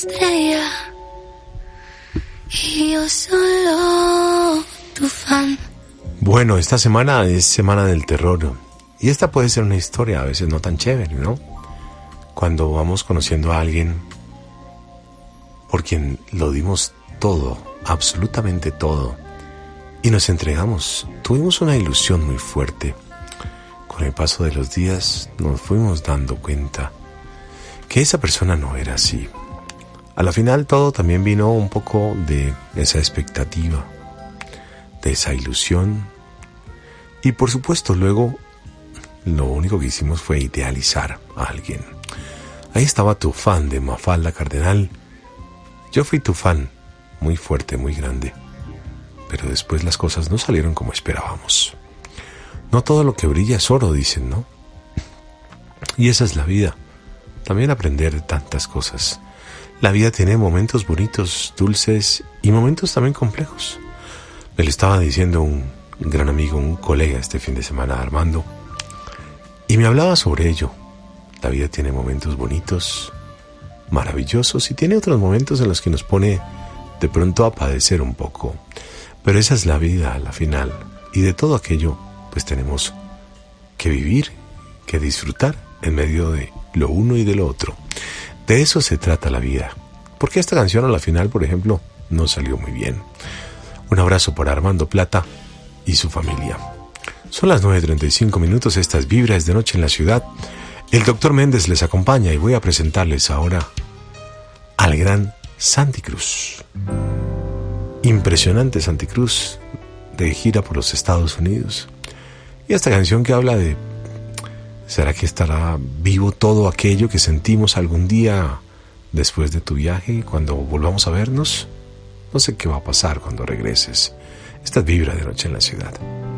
estrella y yo solo tu fan. Bueno, esta semana es semana del terror y esta puede ser una historia a veces no tan chévere, ¿no? Cuando vamos conociendo a alguien por quien lo dimos todo, absolutamente todo, y nos entregamos, tuvimos una ilusión muy fuerte. Con el paso de los días nos fuimos dando cuenta que esa persona no era así. A la final todo también vino un poco de esa expectativa, de esa ilusión, y por supuesto luego lo único que hicimos fue idealizar a alguien. Ahí estaba tu fan de Mafalda Cardenal. Yo fui tu fan, muy fuerte, muy grande, pero después las cosas no salieron como esperábamos. No todo lo que brilla es oro, dicen, ¿no? Y esa es la vida. También aprender de tantas cosas. La vida tiene momentos bonitos, dulces y momentos también complejos. Me lo estaba diciendo un gran amigo, un colega este fin de semana, Armando, y me hablaba sobre ello. La vida tiene momentos bonitos, maravillosos, y tiene otros momentos en los que nos pone de pronto a padecer un poco. Pero esa es la vida a la final, y de todo aquello pues tenemos que vivir, que disfrutar en medio de lo uno y de lo otro. De eso se trata la vida. Porque esta canción a la final, por ejemplo, no salió muy bien. Un abrazo para Armando Plata y su familia. Son las 9:35, estas vibras de noche en la ciudad. El Dr. Méndez les acompaña y voy a presentarles ahora al gran Santi Cruz. Impresionante Santi Cruz, de gira por los Estados Unidos. Y esta canción que habla de, ¿será que estará vivo todo aquello que sentimos algún día después de tu viaje, cuando volvamos a vernos? No sé qué va a pasar cuando regreses. Esta es Vibra de Noche en la Ciudad.